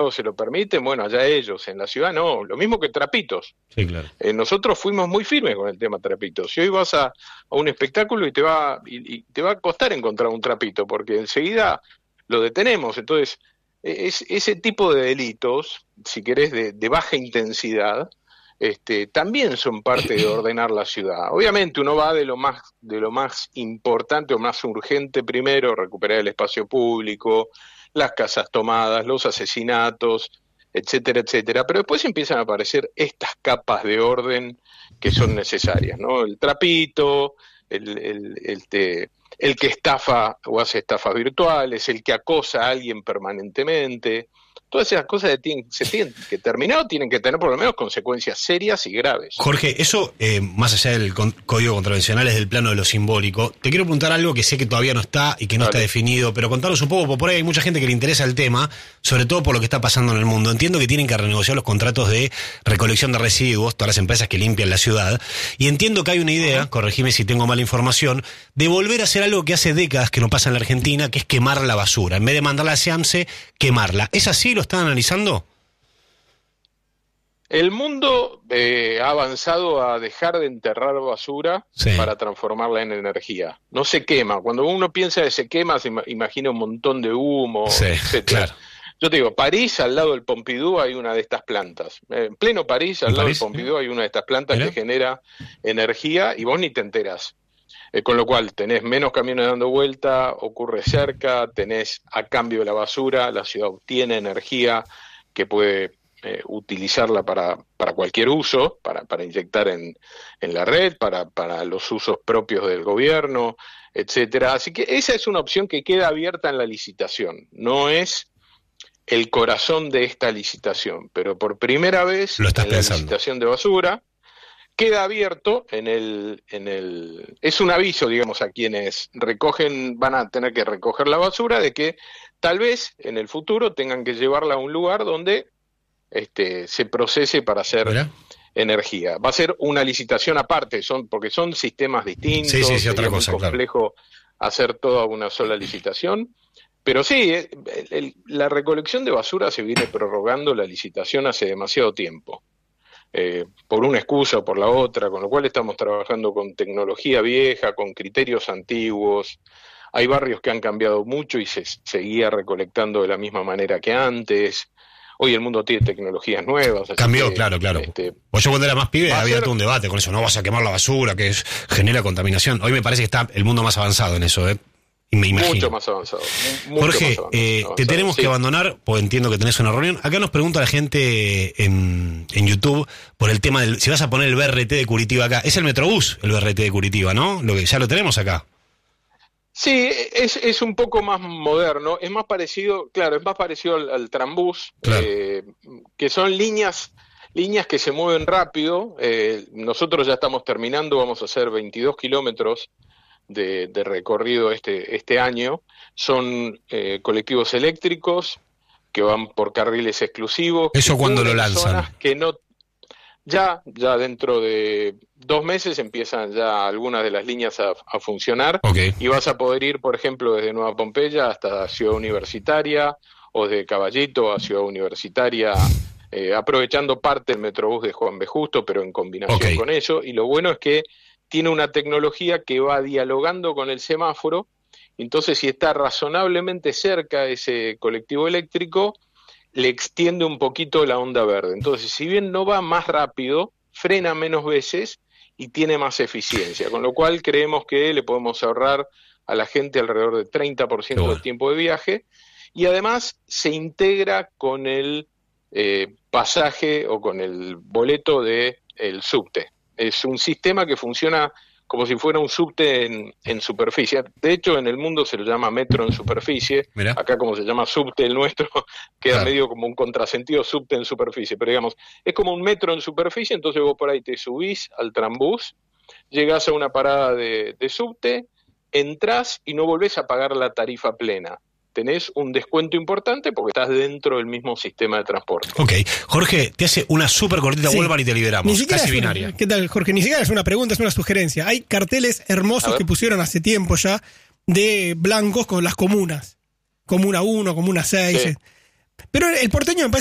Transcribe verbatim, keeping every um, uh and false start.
se lo permiten, bueno, allá ellos, en la ciudad no, lo mismo que trapitos. Sí, claro. Eh, nosotros fuimos muy firmes con el tema trapitos. Si hoy vas a, a un espectáculo y te va y, y te va a costar encontrar un trapito, porque enseguida lo detenemos. Entonces, es, ese tipo de delitos, si querés, de, de baja intensidad, este, también son parte de ordenar la ciudad. Obviamente uno va de lo más, de lo más importante o más urgente primero, recuperar el espacio público, las casas tomadas, los asesinatos, etcétera, etcétera, pero después empiezan a aparecer estas capas de orden que son necesarias, ¿no? El trapito, el, el, el, te, el que estafa o hace estafas virtuales, el que acosa a alguien permanentemente. Todas esas cosas tienen, se tienen que terminar o tienen que tener por lo menos consecuencias serias y graves. Jorge, eso, eh, más allá del con, código contravencional, es del plano de lo simbólico. Te quiero preguntar algo que sé que todavía no está y que no vale. está definido, pero contanos un poco, porque por ahí hay mucha gente que le interesa el tema, sobre todo por lo que está pasando en el mundo. Entiendo que tienen que renegociar los contratos de recolección de residuos, todas las empresas que limpian la ciudad, y entiendo que hay una idea, corregime si tengo mala información, de volver a hacer algo que hace décadas que no pasa en la Argentina, que es quemar la basura. En vez de mandarla a SEAMSE, quemarla. ¿Es así? ¿Lo están analizando? El mundo eh, ha avanzado a dejar de enterrar basura sí. para transformarla en energía. No se quema. Cuando uno piensa que se quema, se imagina un montón de humo, sí, etcétera. Claro. Yo te digo, París, al lado del Pompidou, hay una de estas plantas. En pleno París, al lado París? del Pompidou, hay una de estas plantas ¿Era? que genera energía y vos ni te enterás. Eh, con lo cual tenés menos camiones dando vuelta, ocurre cerca, tenés a cambio de la basura, la ciudad obtiene energía que puede eh, utilizarla para, para cualquier uso, para, para inyectar en, en la red, para, para los usos propios del gobierno, etcétera. Así que esa es una opción que queda abierta en la licitación, no es el corazón de esta licitación, pero por primera vez en la pensando. licitación de basura queda abierto en el, en el, es un aviso, digamos, a quienes recogen, van a tener que recoger la basura, de que tal vez en el futuro tengan que llevarla a un lugar donde este, se procese para hacer ¿Mira? energía. Va a ser una licitación aparte, son, porque son sistemas distintos, sí, sí, sí, otra es cosa, muy complejo claro. hacer toda una sola licitación. Pero sí, el, el, la recolección de basura se viene prorrogando la licitación hace demasiado tiempo. Eh, por una excusa o por la otra, con lo cual estamos trabajando con tecnología vieja, con criterios antiguos. Hay barrios que han cambiado mucho y se seguía recolectando de la misma manera que antes. Hoy el mundo tiene tecnologías nuevas. Cambió, que, claro, claro. Este, pues yo cuando era más pibe había ser... todo un debate con eso, no vas a quemar la basura, que es, genera contaminación. Hoy me parece que está el mundo más avanzado en eso, ¿eh? Me imagino. Mucho más avanzado. Mucho Jorge, más avanzado, eh, avanzado, te tenemos sí. que abandonar, pues entiendo que tenés una reunión. Acá nos pregunta la gente en, en YouTube por el tema del, si vas a poner el B R T de Curitiba acá. Es el Metrobús, el B R T de Curitiba, ¿no? Lo que ya lo tenemos acá. Sí, es, es un poco más moderno, es más parecido, claro, es más parecido al, al Trambús, claro. eh, que son líneas, líneas que se mueven rápido. Eh, nosotros ya estamos terminando, vamos a hacer veintidós kilómetros De, de recorrido este este año. Son eh, colectivos eléctricos que van por carriles exclusivos. ¿Eso cuándo lo lanzan? Que no, ya, ya dentro de dos meses empiezan ya algunas de las líneas a, a funcionar. Okay. Y vas a poder ir, por ejemplo, desde Nueva Pompeya hasta Ciudad Universitaria, o de Caballito a Ciudad Universitaria, eh, aprovechando parte del Metrobús de Juan B. Justo, pero en combinación okay. con eso. Y lo bueno es que tiene una tecnología que va dialogando con el semáforo, entonces si está razonablemente cerca ese colectivo eléctrico, le extiende un poquito la onda verde. Entonces, si bien no va más rápido, frena menos veces y tiene más eficiencia, con lo cual creemos que le podemos ahorrar a la gente alrededor del treinta por ciento bueno. del tiempo de viaje, y además se integra con el eh, pasaje o con el boleto del subte. Es un sistema que funciona como si fuera un subte en, en superficie. De hecho, en el mundo se lo llama metro en superficie. Mirá. Acá, como se llama subte el nuestro, queda claro. medio como un contrasentido, subte en superficie. Pero digamos, es como un metro en superficie, entonces vos por ahí te subís al Trambús, llegás a una parada de, de subte, entrás y no volvés a pagar la tarifa plena. Tenés un descuento importante porque estás dentro del mismo sistema de transporte. Ok. Jorge, te hace una súper cortita sí. vuelvan y te liberamos. Casi binaria. Una, ¿qué tal, Jorge? Ni siquiera es una pregunta, es una sugerencia. Hay carteles hermosos que pusieron hace tiempo ya de blancos con las comunas. Comuna uno, Comuna seis. Sí. Pero el porteño me parece